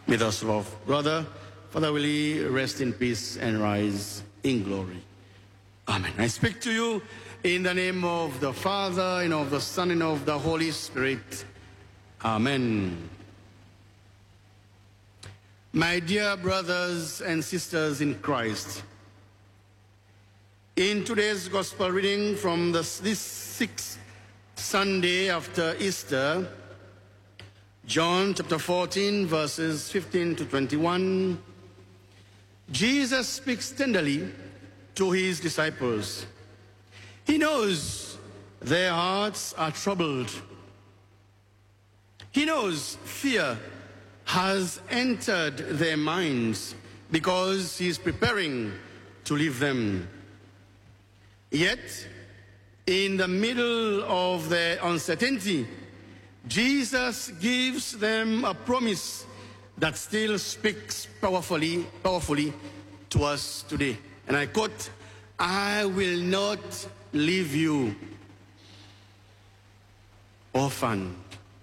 May thus love, brother, Father Willie, rest in peace and rise in glory. Amen. I speak to you in the name of the Father, and of the Son, and of the Holy Spirit. Amen. My dear brothers and sisters in Christ, in today's Gospel reading from this sixth Sunday after Easter, John chapter 14, verses 15 to 21, Jesus speaks tenderly to his disciples. He knows their hearts are troubled. He knows fear has entered their minds because he is preparing to leave them. Yet, in the middle of their uncertainty, Jesus gives them a promise that still speaks powerfully to us today. And I quote, "I will not leave you orphaned."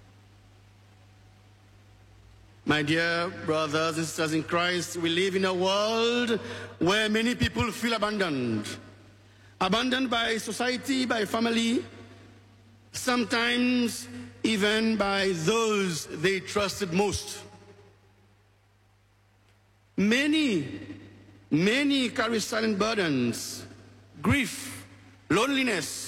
My dear brothers and sisters in Christ, we live in a world where many people feel abandoned. Abandoned by society, by family, sometimes even by those they trusted most. Many carry silent burdens, grief, loneliness,